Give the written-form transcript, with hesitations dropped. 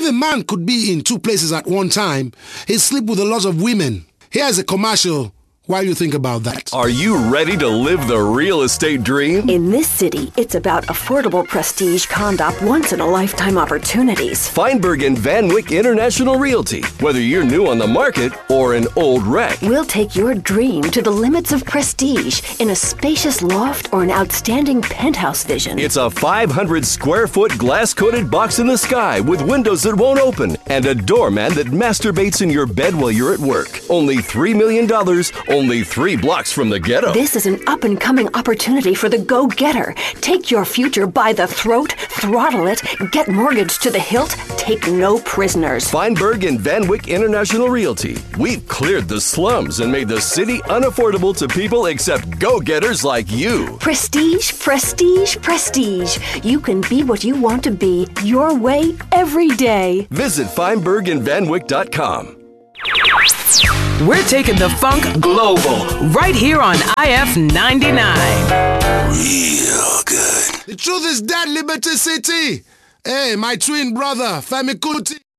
If a man could be in two places at one time, he'd sleep with a lot of women. Here's a commercial while you think about that. Are you ready to live the real estate dream? In this city, it's about affordable prestige condo once-in-a-lifetime opportunities. Feinberg and Van Wyck International Realty. Whether you're new on the market or an old wreck, We'll take your dream to the limits of prestige in a spacious loft or an outstanding penthouse vision. it's a 500 square foot glass-coated box in the sky with windows that won't open and a doorman that masturbates in your bed while you're at work. Only $3 million, only 3 blocks from the ghetto. This is an up-and-coming opportunity for the go-getter. Take your future by the throat, throttle it, get mortgaged to the hilt, take no prisoners. Feinberg and Van Wyck International Realty. We've cleared the slums and made the city unaffordable to people except go-getters like you. Prestige, prestige, prestige. You can be what you want to be, your way, every day. Visit FeinbergandVanWyck.com. We're taking the funk global right here on IF 99. Real good. The truth is that Liberty City. Hey, my twin brother, Femi Kuti.